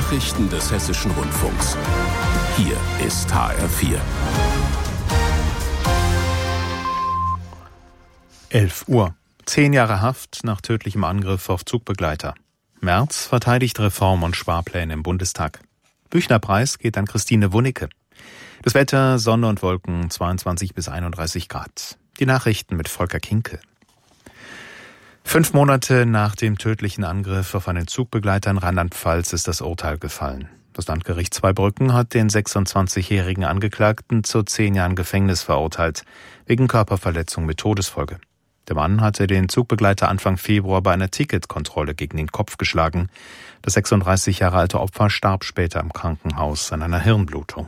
Nachrichten des Hessischen Rundfunks. Hier ist HR4. 11 Uhr. 10 Jahre Haft nach tödlichem Angriff auf Zugbegleiter. Merz verteidigt Reform- und Sparpläne im Bundestag. Büchnerpreis geht an Christine Wunicke. Das Wetter, Sonne und Wolken, 22 bis 31 Grad. Die Nachrichten mit Volker Kinkel. 5 Monate nach dem tödlichen Angriff auf einen Zugbegleiter in Rheinland-Pfalz ist das Urteil gefallen. Das Landgericht Zweibrücken hat den 26-jährigen Angeklagten zu 10 Jahren Gefängnis verurteilt, wegen Körperverletzung mit Todesfolge. Der Mann hatte den Zugbegleiter Anfang Februar bei einer Ticketkontrolle gegen den Kopf geschlagen. Das 36 Jahre alte Opfer starb später im Krankenhaus an einer Hirnblutung.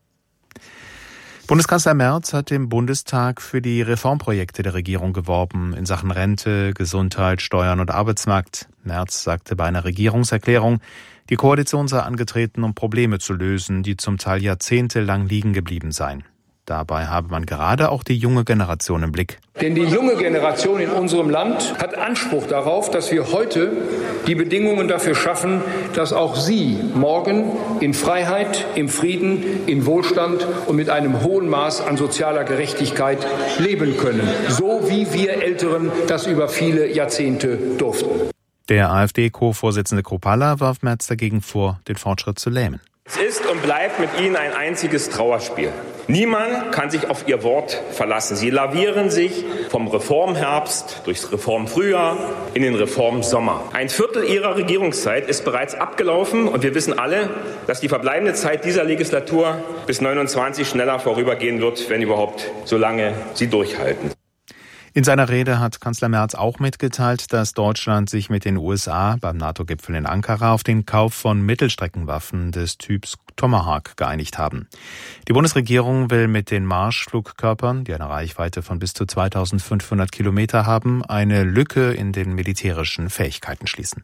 Bundeskanzler Merz hat im Bundestag für die Reformprojekte der Regierung geworben in Sachen Rente, Gesundheit, Steuern und Arbeitsmarkt. Merz sagte bei einer Regierungserklärung, die Koalition sei angetreten, um Probleme zu lösen, die zum Teil jahrzehntelang liegen geblieben seien. Dabei habe man gerade auch die junge Generation im Blick. Denn die junge Generation in unserem Land hat Anspruch darauf, dass wir heute die Bedingungen dafür schaffen, dass auch sie morgen in Freiheit, im Frieden, in Wohlstand und mit einem hohen Maß an sozialer Gerechtigkeit leben können. So wie wir Älteren das über viele Jahrzehnte durften. Der AfD-Co-Vorsitzende Kruppalla warf Merz dagegen vor, den Fortschritt zu lähmen. Es ist und bleibt mit Ihnen ein einziges Trauerspiel. Niemand kann sich auf Ihr Wort verlassen. Sie lavieren sich vom Reformherbst durchs Reformfrühjahr in den Reformsommer. Ein Viertel Ihrer Regierungszeit ist bereits abgelaufen und wir wissen alle, dass die verbleibende Zeit dieser Legislatur bis 29 schneller vorübergehen wird, wenn überhaupt, solange Sie durchhalten. In seiner Rede hat Kanzler Merz auch mitgeteilt, dass Deutschland sich mit den USA beim NATO-Gipfel in Ankara auf den Kauf von Mittelstreckenwaffen des Typs Tomahawk geeinigt haben. Die Bundesregierung will mit den Marschflugkörpern, die eine Reichweite von bis zu 2500 Kilometer haben, eine Lücke in den militärischen Fähigkeiten schließen.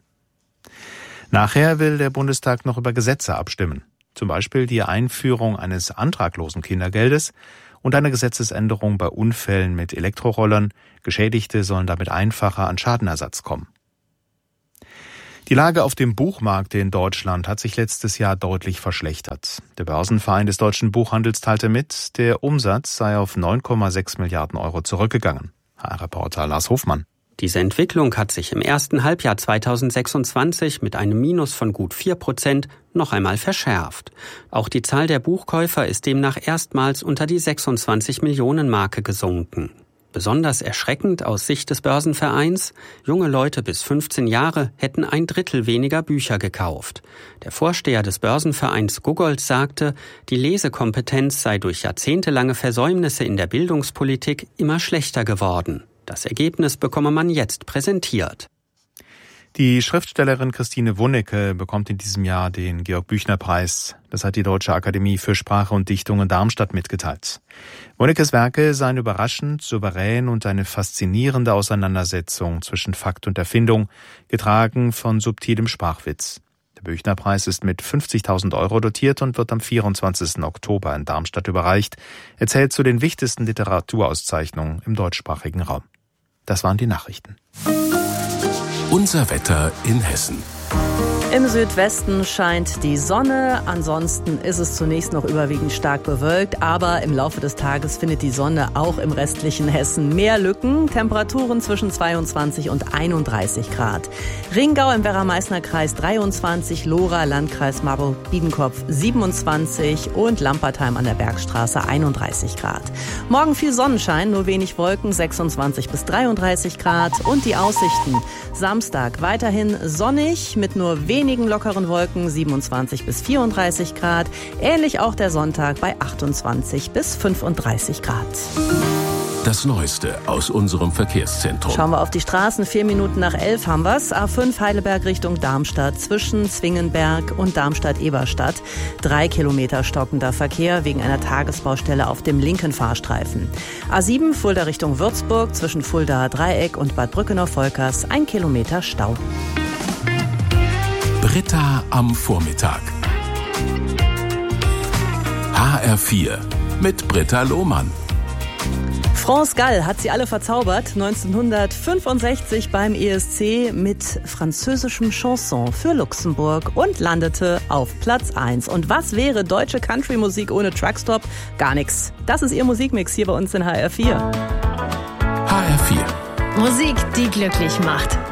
Nachher will der Bundestag noch über Gesetze abstimmen. Zum Beispiel die Einführung eines antraglosen Kindergeldes und eine Gesetzesänderung bei Unfällen mit Elektrorollern. Geschädigte sollen damit einfacher an Schadenersatz kommen. Die Lage auf dem Buchmarkt in Deutschland hat sich letztes Jahr deutlich verschlechtert. Der Börsenverein des deutschen Buchhandels teilte mit, der Umsatz sei auf 9,6 Milliarden Euro zurückgegangen. HR-Reporter Lars Hofmann. Diese Entwicklung hat sich im ersten Halbjahr 2026 mit einem Minus von gut 4% noch einmal verschärft. Auch die Zahl der Buchkäufer ist demnach erstmals unter die 26 Millionen Marke gesunken. Besonders erschreckend aus Sicht des Börsenvereins: junge Leute bis 15 Jahre hätten 1/3 weniger Bücher gekauft. Der Vorsteher des Börsenvereins Guggold sagte, die Lesekompetenz sei durch jahrzehntelange Versäumnisse in der Bildungspolitik immer schlechter geworden. Das Ergebnis bekomme man jetzt präsentiert. Die Schriftstellerin Christine Wunicke bekommt in diesem Jahr den Georg-Büchner-Preis. Das hat die Deutsche Akademie für Sprache und Dichtung in Darmstadt mitgeteilt. Wunicke's Werke seien überraschend, souverän und eine faszinierende Auseinandersetzung zwischen Fakt und Erfindung, getragen von subtilem Sprachwitz. Der Büchner-Preis ist mit 50.000 Euro dotiert und wird am 24. Oktober in Darmstadt überreicht. Er zählt zu den wichtigsten Literaturauszeichnungen im deutschsprachigen Raum. Das waren die Nachrichten. Unser Wetter in Hessen. Im Südwesten scheint die Sonne, ansonsten ist es zunächst noch überwiegend stark bewölkt, aber im Laufe des Tages findet die Sonne auch im restlichen Hessen mehr Lücken. Temperaturen zwischen 22 und 31 Grad. Rheingau im Werra-Meißner-Kreis 23, Lora, Landkreis Marburg-Biedenkopf 27 und Lampertheim an der Bergstraße 31 Grad. Morgen viel Sonnenschein, nur wenig Wolken, 26 bis 33 Grad. Und die Aussichten: Samstag weiterhin sonnig mit nur wenigen lockeren Wolken, 27 bis 34 Grad. Ähnlich auch der Sonntag bei 28 bis 35 Grad. Das Neueste aus unserem Verkehrszentrum. Schauen wir auf die Straßen. 4 Minuten nach 11 haben wir's. A5 Heidelberg Richtung Darmstadt zwischen Zwingenberg und Darmstadt-Eberstadt. 3 Kilometer stockender Verkehr wegen einer Tagesbaustelle auf dem linken Fahrstreifen. A7 Fulda Richtung Würzburg zwischen Fuldaer Dreieck und Bad Brückenau-Volkers 1 Kilometer Stau. Britta am Vormittag. HR4 mit Britta Lohmann. France Gall hat sie alle verzaubert, 1965 beim ESC mit französischem Chanson für Luxemburg und landete auf Platz 1. Und was wäre deutsche Country-Musik ohne Truckstop? Gar nichts. Das ist ihr Musikmix hier bei uns in HR4. HR4. Musik, die glücklich macht.